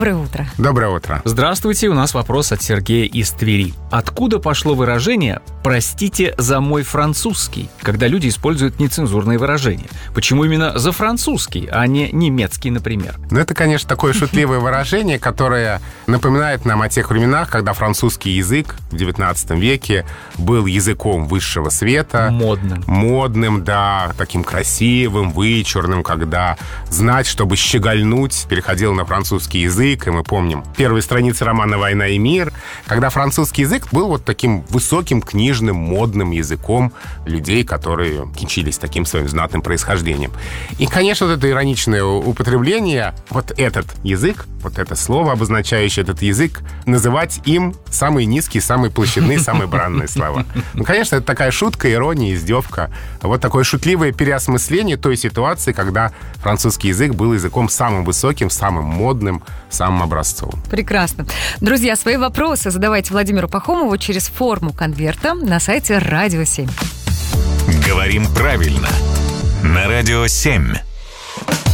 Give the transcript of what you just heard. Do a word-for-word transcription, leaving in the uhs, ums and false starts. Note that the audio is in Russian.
Доброе утро. Доброе утро. Здравствуйте, у нас вопрос от Сергея из Твери. Откуда пошло выражение «простите за мой французский», когда люди используют нецензурные выражения? Почему именно за французский, а не немецкий, например? Ну, это, конечно, такое шутливое выражение, которое напоминает нам о тех временах, когда французский язык в девятнадцатом веке был языком высшего света. Модным. Модным, да, таким красивым, вычурным, когда знать, чтобы щегольнуть, переходил на французский язык. И мы помним первые страницы романа «Война и мир», когда французский язык был вот таким высоким, книжным, модным языком людей, которые кичились таким своим знатным происхождением. И, конечно, вот это ироничное употребление, вот этот язык, вот это слово, обозначающее этот язык, называть им самые низкие, самые площадные, самые бранные слова. Ну, конечно, это такая шутка, ирония, издевка. Вот такое шутливое переосмысление той ситуации, когда французский язык был языком самым высоким, самым модным, самым образцовым. Прекрасно. Друзья, свои вопросы задавайте Владимиру Пахомову через форму конверта на сайте Радио семь. Говорим правильно. На Радио семь.